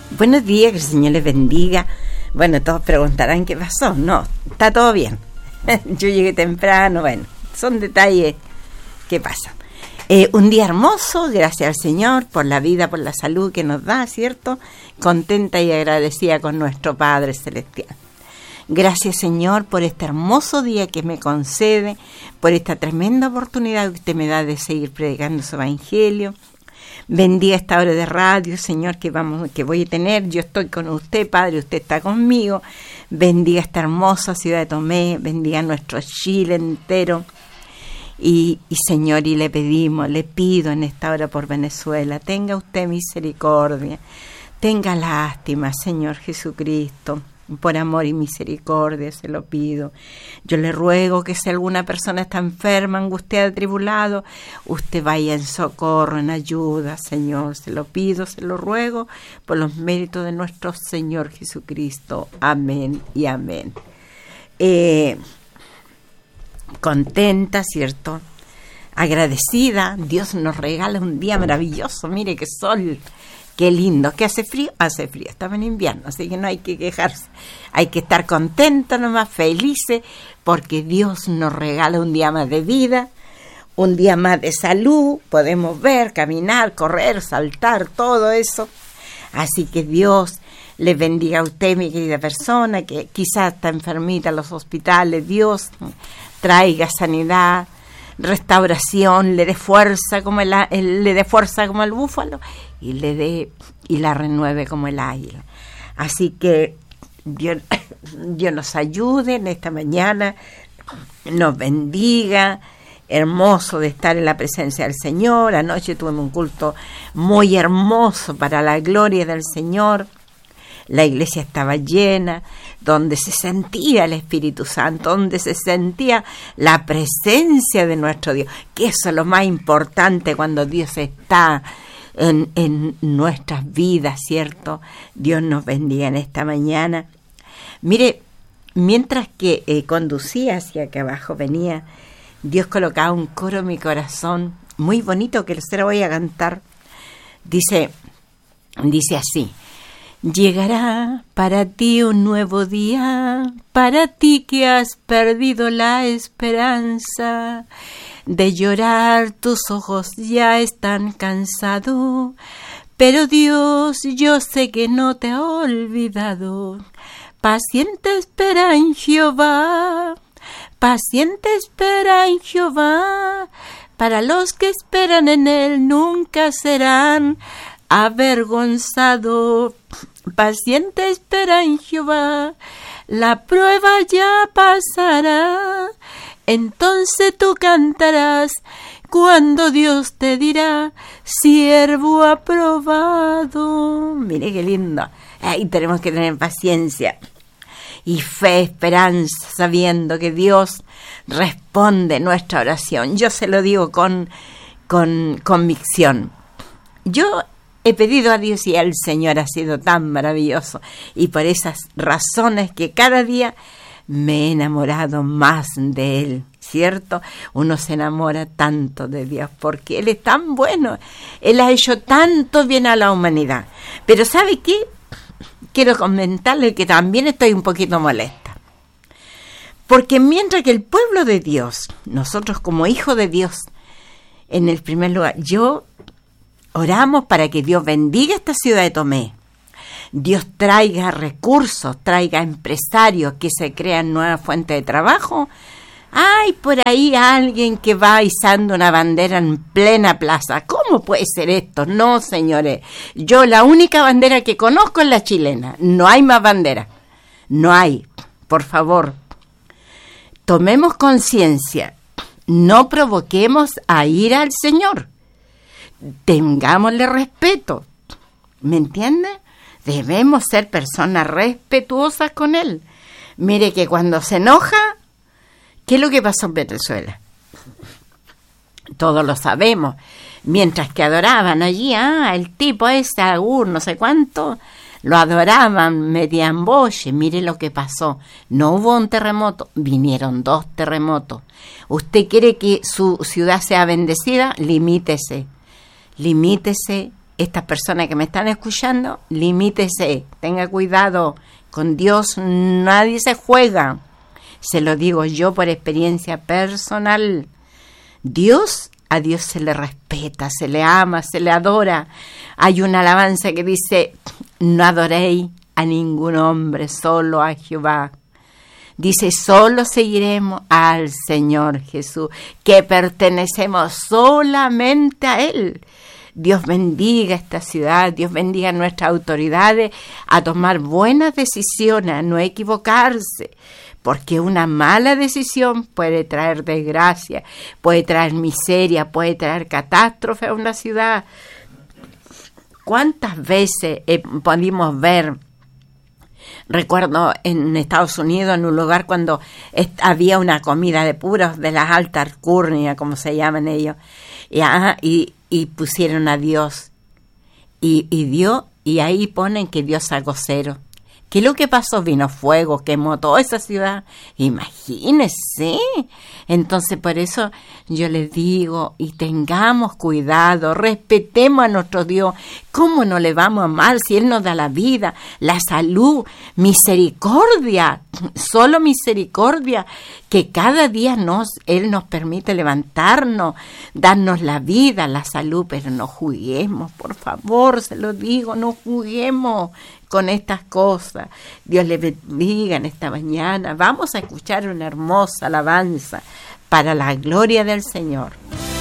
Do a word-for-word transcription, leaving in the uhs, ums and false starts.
Buenos días, que el Señor les bendiga. Bueno, todos preguntarán qué pasó. No, está todo bien. Yo llegué temprano, bueno, son detalles que pasan. Eh, un día hermoso, gracias al Señor por la vida, por la salud que nos da, ¿cierto? Contenta y agradecida con nuestro Padre Celestial. Gracias, Señor, por este hermoso día que me concede, por esta tremenda oportunidad que usted me da de seguir predicando su evangelio. Bendiga esta hora de radio, Señor, que vamos, que voy a tener. Yo estoy con usted, Padre, usted está conmigo. Bendiga esta hermosa ciudad de Tomé, bendiga nuestro Chile entero. Y, y, Señor, y le pedimos, le pido en esta hora por Venezuela, tenga usted misericordia, tenga lástima, Señor Jesucristo. Por amor y misericordia se lo pido. Yo le ruego que si alguna persona está enferma, angustiada, atribulado, usted vaya en socorro, en ayuda, Señor. Se lo pido, se lo ruego, por los méritos de nuestro Señor Jesucristo. Amén y amén. Eh, contenta, ¿cierto? Agradecida. Dios nos regala un día maravilloso. Mire qué sol. Qué lindo. ¿Qué hace frío? Hace frío. Estamos en invierno, así que no hay que quejarse. Hay que estar contentos nomás, felices, porque Dios nos regala un día más de vida, un día más de salud. Podemos ver, caminar, correr, saltar, todo eso. Así que Dios les bendiga a usted, mi querida persona, que quizás está enfermita en los hospitales. Dios traiga sanidad, restauración, le dé fuerza como el, el le dé fuerza como el búfalo y le dé y la renueve como el águila. Así que Dios, Dios nos ayude en esta mañana, nos bendiga. Hermoso de estar en la presencia del Señor. Anoche tuvimos un culto muy hermoso para la gloria del Señor. La iglesia estaba llena, donde se sentía el Espíritu Santo, donde se sentía la presencia de nuestro Dios, que eso es lo más importante cuando Dios está en, en nuestras vidas, ¿cierto? Dios nos bendiga en esta mañana. Mire, mientras que eh, conducía hacia acá abajo, venía, Dios colocaba un coro en mi corazón, muy bonito, que se lo voy a cantar. Dice, dice así: llegará para ti un nuevo día, para ti que has perdido la esperanza. De llorar tus ojos ya están cansados, pero Dios, yo sé que no te ha olvidado. Paciente espera en Jehová, paciente espera en Jehová. Para los que esperan en Él nunca serán avergonzado. Paciente espera en Jehová, la prueba ya pasará, entonces tú cantarás cuando Dios te dirá: siervo aprobado. Mire qué lindo. Ahí tenemos que tener paciencia y fe, esperanza, sabiendo que Dios responde nuestra oración. Yo se lo digo con, con convicción. Yo he pedido a Dios y el Señor ha sido tan maravilloso, y por esas razones que cada día me he enamorado más de Él, ¿cierto? Uno se enamora tanto de Dios porque Él es tan bueno, Él ha hecho tanto bien a la humanidad. Pero ¿sabe qué? Quiero comentarle que también estoy un poquito molesta, porque mientras que el pueblo de Dios, nosotros como hijos de Dios, en el primer lugar, yo oramos para que Dios bendiga esta ciudad de Tomé. Dios traiga recursos, traiga empresarios, que se crean nuevas fuentes de trabajo. Hay por ahí alguien que va izando una bandera en plena plaza. ¿Cómo puede ser esto? No, señores. Yo la única bandera que conozco es la chilena. No hay más bandera. No hay. Por favor, tomemos conciencia. No provoquemos a ira al Señor. Tengámosle respeto. ¿Me entiende? Debemos ser personas respetuosas con Él. Mire que cuando se enoja, ¿qué es lo que pasó en Venezuela? Todos lo sabemos. Mientras que adoraban allí, ah, el tipo ese, uh, no sé cuánto, lo adoraban, metían boche. Mire lo que pasó. No hubo un terremoto, vinieron dos terremotos. ¿Usted quiere que su ciudad sea bendecida? Limítese. Limítese estas personas que me están escuchando, limítese, tenga cuidado, con Dios nadie se juega. Se lo digo yo por experiencia personal. Dios, a Dios se le respeta, se le ama, se le adora. Hay una alabanza que dice, no adoréis a ningún hombre, solo a Jehová. Dice, solo seguiremos al Señor Jesús, que pertenecemos solamente a Él. Dios bendiga esta ciudad, Dios bendiga a nuestras autoridades a tomar buenas decisiones, a no equivocarse, porque una mala decisión puede traer desgracia, puede traer miseria, puede traer catástrofe a una ciudad. ¿Cuántas veces eh, pudimos ver? Recuerdo en Estados Unidos, en un lugar cuando est- había una comida de puros, de las altas alcurnias, como se llaman ellos, y, ah, y, y pusieron a Dios, y, y Dios, y ahí ponen que Dios sacó cero. ¿Qué es lo que pasó? Vino fuego, quemó toda esa ciudad. Imagínense. Entonces, por eso yo les digo, y tengamos cuidado, respetemos a nuestro Dios. ¿Cómo no le vamos a amar si Él nos da la vida, la salud, misericordia? Solo misericordia, que cada día nos, Él nos permite levantarnos, darnos la vida, la salud, pero no juguemos, por favor, se lo digo, no juguemos con estas cosas. Dios les bendiga en esta mañana. Vamos a escuchar una hermosa alabanza para la gloria del Señor.